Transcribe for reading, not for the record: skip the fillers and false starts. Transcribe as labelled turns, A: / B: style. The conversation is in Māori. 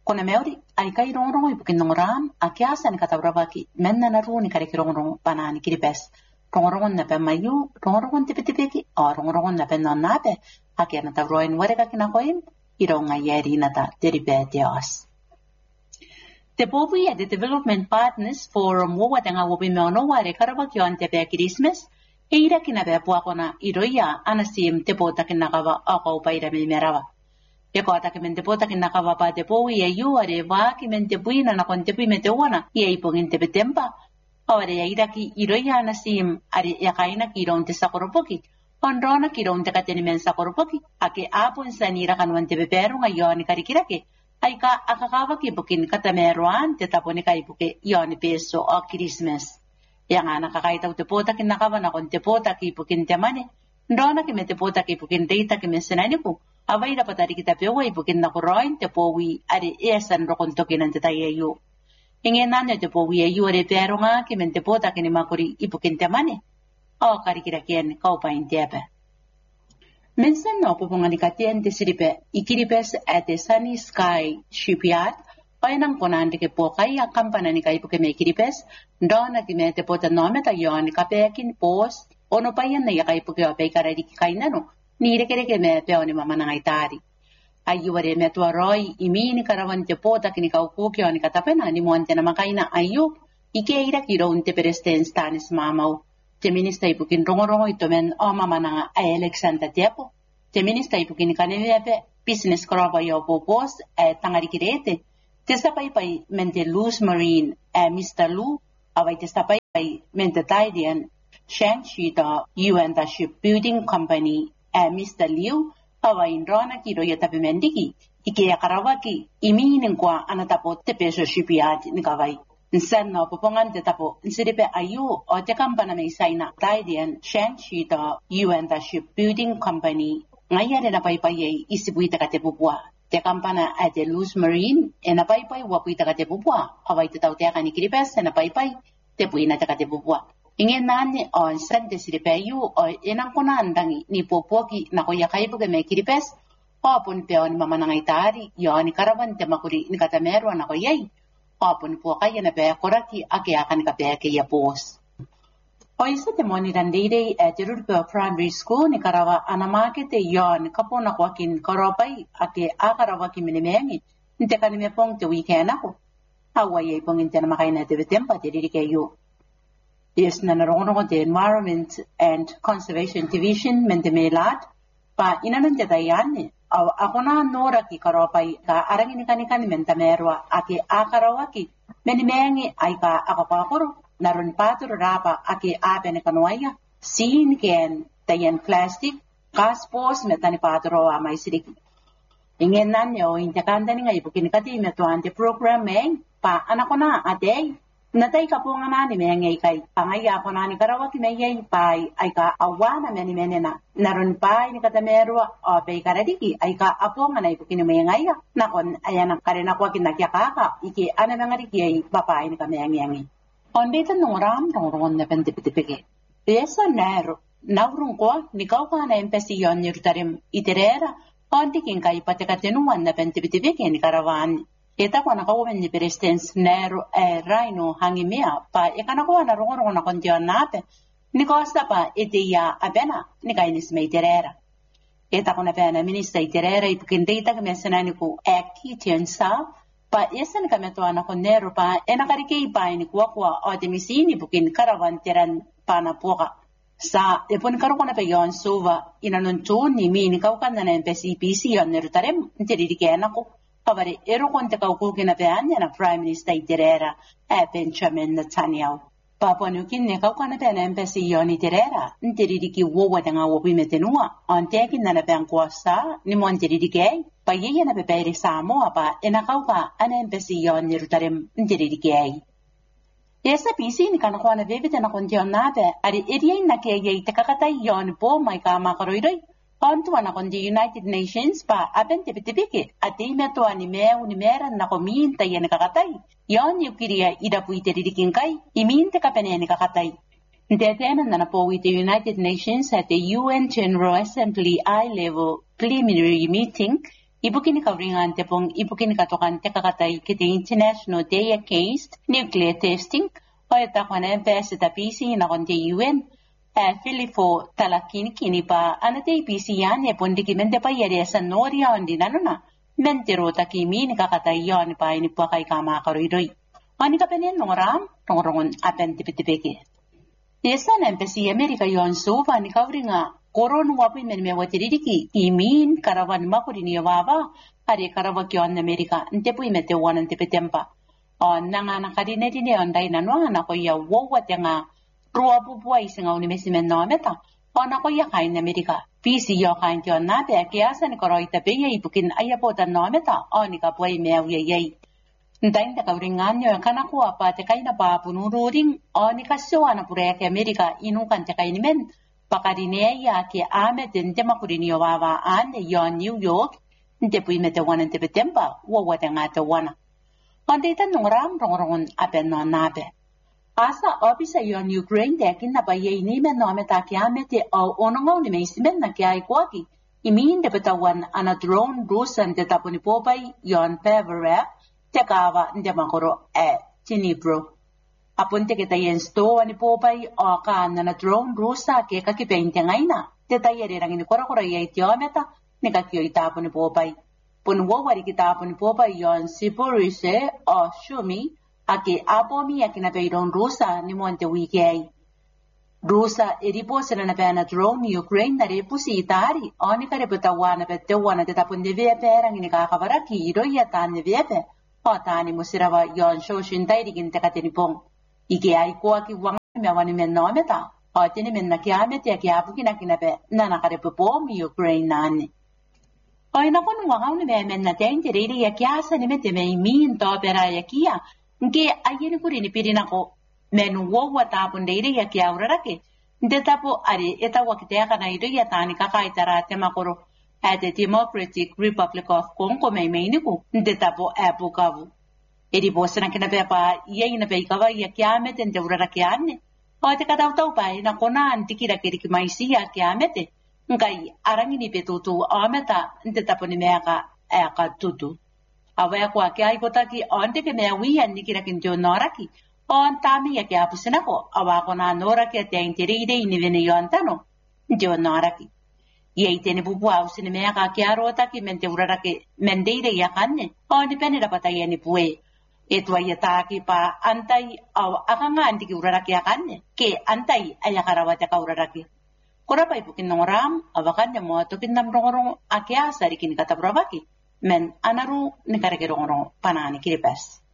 A: kuna meori ai kai rongrong ipukin nongram akiasa ni katabrabaki menna na ru ni kare rongrong banani kiribes rongrong na pe mayu rongrong tipitipiki o rongrong na pe nonnabe akiana tavroin wareka kinakoim ironga yeri nata deribe deos. The Bobi at the Development Partners Forum wawatanga wobi meono ware karabaki on tebe Christmas eira kinabe puakona iroya anasim tebota kinakawa ako paira merawa. Ekota kimen tebota kinakawa pa Bobi ayu are wa kimen tebuina na kon tebi metewana ye ipongin tebe tempa aware eira ki iroya anasim are yakaina kiron te sakoropoki onrona kiron te kateni men sakoropoki ake apun sanira kanwan tebe perunga yoni karikirake aika akakawa ki bukin katameruan te taponi kai buke yoni peso o Christmas. Yang anak kakaita utepota kinakawa na kon tepota ki bukin temane. Ndona ki metepota ki bukin deita ki mesenaniku. Awai dapat ari kita pewa bukin nakuroin tepowi ari esan rokon tokinan te tayeyu. Ingenan yo tepowi ayu ari perunga ki mentepota ki ni makuri ibukin temane. O karikira kien kaupain tepe. Minsan no pupungan ikatian te siripe ikiripes at the Sunny Sky Shipyard o yanang ponan ke pokay ang kampana ni kay puke me ikiripes ndona ki me te pota nome ta yon kapekin post ono pa yan na yakay puke o pay karadi kay nano ni rekere ke me peo ni mama nang itari ayuware me to roy imini karawan te pota kini kau puke o ni katapena ni monte na makaina ayu ike ira kiron te peresten stanis mamau te minista ipukin rongorongo ito men o mama na Alexander Tepo. Te minista ipukin kanewepe business koraba yo popos tangari kirete. Te sapay pay mente Luz Marine Mr. Lu away te sapay pay mente Taidian Shangshi da UN da Shipbuilding Company Mr. Liu away rona kiro yatapi mendiki. Ike yakarabaki iminin kwa anatapo te peso shipyard ni kaway. Nsan no pupungan te tapo nsiripe ayu o te kampana may saina Taidian Shangshi da UN da Shipbuilding Company ngayari na paypay isibuita ka te pupua. Te kampana at the Luz Marine na paypay wapuita ka te pupua. Away te tau te ka ni kiripes na paypay te puina te ka te pupua. Ingin nani o nsan te siripe ayu o inang kunandangi ni pupuaki na kuya kaibu ke may kiripes o apun peo ni mamanangay tari yo ni karawan te makuri ni katamero na kuyay. Apun po kaya na pe koraki ake akan ka pe kaya pos. O isa te moni randire at Rurpo Primary School ni karawa anamake te yon kapo na kwakin karopay ake akarawa ki minimengi. Nte kanime pong te weekend ako. Away ay pong inte na makay na te betempa te diri kayo. Yes na naroon te Environment and Conservation Division mentemelat pa inanan te tayan ako na nora ki karopay ka arangin kanikan mentamerwa ake akarawa ki menimengi ay ka akapakuro naron patro rapa ake ape ne kanuaya sin ken tayan plastic kaspos metani patro amay sirik ingen nanyo intakanda ni ngay bukin kati meto ante program meng pa anako na ate natay ka po nga nani mengay kay pangaya ko nani karawa ki meyay pay ay ka awana meni na naron pay ni katamerwa o pay karadiki ay ka apo nga na ipukin meyay nakon ayan ang karina ko kinakyakaka iki ana nga riki ay papay ni kameyang on betan nung ram rongon na pentipitipike yeso nero naurung ko ni kau ka na empesiyon ni rutarim iterera on diking kay patekatenuan na pentipitipike ni karawan Eta ko nakawamen ni Presidents Nero Rhino hangimia pa ikana ko na rongo na kontiyon nape ni kosta pa itiya abena ni kainis may terera. Eta ko na pena minister terera ipukindita kami sanani ko ekitiyan sa pa isan kami to na ko Nero pa nakarikay pa ni kuwa o demisini bukin karawan tiran pa na puka. Sa ipon karo ko na pa yon suva inanuntun ni mini kaukan na MPCPC yon Nero tarem ntiririkean ako. Pabari ero konte kaukuki na peanya na Prime Minister Terera Benjamin Netanyahu. Papua New Guinea kauka na pena embassy yoni Terera ntiririki wowa nga wopi metenua antekin na peang kuasa ni mon tiririke pa yeye na pepere Samoa pa kauka ana embassy yoni rutarem ntiririke. Esa pisi ni kanakwa na bebete na kontiyon nabe ari iriay na kaya itakakatay yon po may kamakaroiroy. Kontuan ako di United Nations pa aben tipitipiki at imeto animeo ni meran na kuminta yan nakakatay. Yon yung kiriya idapu itiridiking kay, iminta ka pa niya nakakatay. Ndetenan na po with the United Nations at the UN General Assembly I-level preliminary meeting, Ibukini kauringan te pong ibukini katokan te kakatay kiti International Day Against Nuclear Testing o ita kwana besi ta PC na konti UN Filifo talakini kini pa anate PC yan e pondiki mente pa yari sa noria ondi nanuna mentero takimi ni kakatay yon pa ini pa kay kama karoidoy. Ani kapenin nongram tongorongon apen tipitipiki. Yesa na empesi Amerika yon suva ni kauringa koron wapi men me watiridiki imin karawan makurini yawawa hari karawak yon Amerika ntepu imete wanan tipitempa. On nanga nakadine dine onday nanwa na ko ya wowa tenga ruwa bubuay singa unimesimen no meta. On ako ya kain Amerika. PC yo kain yon nabe kaya sa ni koroy tabi ya ibukin ayapotan no meta. On ikabuay mew yay. Ndain ta kauringan yo kana ko apa te kay na ba punururing on ikasyo na pureke Amerika inukan te kay nimen. Pakarine ya ke ame dente makurini yawawa ane yon New York ntepu imete wanan tipitempa wowa tenga te wana. Onde ita nungram rongorongon apen no nabe. Asa obisa yon Ukraine dekin na baye ni men no meta kiame te o onongo ni meisimen na kiai kwaki. Imin de betawan ana drone rusan te tapuni popay yon Peverep te kawa nde makoro Tinibro. Apunte kita yen sto ani popay o ka na drone rusa ke kakipente ngaina. Te tayere rangini kora ye tiometa ni kakio itapuni popay. Punwo wari kitapuni popay yon Sipurise o Shumi ake abomi akina peidon rusa ni monte wikei. Rusa eripose na pena drone Ukraine na repusi itari oni kare putawana pete wana te tapun de vepe rangini kakabaraki iro yatan de vepe o tani musirawa yon shoshin tairi ginte katenipong. Ike ai koa ki wang me wani men no meta o tini men na kiame te ki apu kina pe na kare pupom Ukraine nani. O ina kono wang ni men na tente riri ya kiasa ni mete me min to pera ya kia. Nke ayeni kurini pirina ko menu wo wata punde ire ya kia urarake nte tapo ari eta wakite kana ire ya tani kaka itara tema koro at the Democratic Republic of Congo me ku nte tapo apu kavu eri bosana kina pepa ye ina pe kawa ya kia mete nte urarake ane o te kata utau pa ina kona antikira kiriki maisi ya kia mete ngai arangini petutu ameta nte tapo ni meaka aka tutu awaya kwa ke ai kotaki onte ke me wi an nikira kinjo noraki on tami ya ke apusina ko awa ko na noraki te interi de ni vene yontano jo noraki ye itene bubu ausine me ka ke arota ki mente urarake mendeire ya kanne on dipene da pata ye ni pue etwa ya taki pa antai aw akanga antiki urarake ya kanne ke antai aya karawata ka urarake kora pa ipukin ngoram awakan de mo to kinam rongorong akya sarikin kata brabaki men anaru ni karagero panani kiripes.